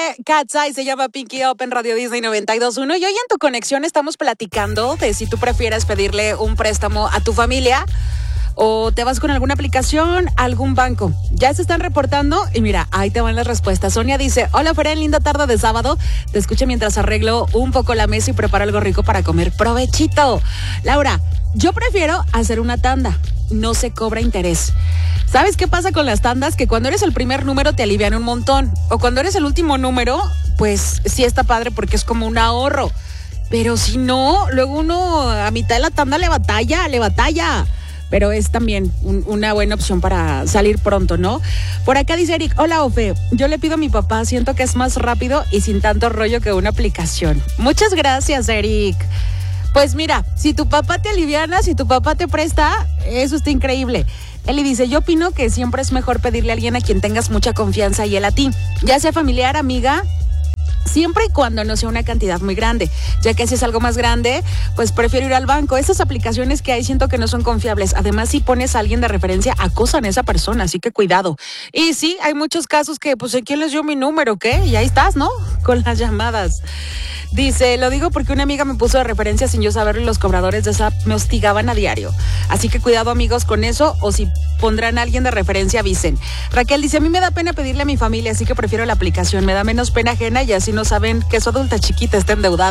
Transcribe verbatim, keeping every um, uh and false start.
de Cat's Eye, se llama Pinky Up en Radio Disney noventa y dos punto uno. Y hoy en Tu Conexión estamos platicando de si tú prefieres pedirle un préstamo a tu familia o te vas con alguna aplicación, algún banco. Ya se están reportando y mira, ahí te van las respuestas. Sonia dice, hola Feren, linda tarde de sábado. Te escucho mientras arreglo un poco la mesa y preparo algo rico para comer. ¡Provechito! Laura, yo prefiero hacer una tanda. No se cobra interés. ¿Sabes qué pasa con las tandas? Que cuando eres el primer número te alivian un montón. O cuando eres el último número, pues sí está padre porque es como un ahorro. Pero si no, luego uno a mitad de la tanda le batalla, le batalla. Pero es también un, una buena opción para salir pronto, ¿no? Por acá dice Eric, hola Ofe, yo le pido a mi papá, siento que es más rápido y sin tanto rollo que una aplicación. Muchas gracias, Eric. Pues mira, si tu papá te aliviana, si tu papá te presta, eso está increíble. Eli dice, yo opino que siempre es mejor pedirle a alguien a quien tengas mucha confianza y él a ti. Ya sea familiar, amiga, siempre y cuando no sea una cantidad muy grande, ya que si es algo más grande, pues prefiero ir al banco. Esas aplicaciones que hay siento que no son confiables. Además, si pones a alguien de referencia, acosan a esa persona, así que cuidado. Y sí, hay muchos casos que, pues, ¿quién les dio mi número? ¿Qué? Y ahí estás, ¿no? Con las llamadas. Dice, lo digo porque una amiga me puso de referencia sin yo saberlo y los cobradores de esa app me hostigaban a diario. Así que cuidado, amigos, con eso, o si pondrán a alguien de referencia, avisen. Raquel dice, a mí me da pena pedirle a mi familia, así que prefiero la aplicación. Me da menos pena ajena y así no saben que su adulta chiquita está endeudada.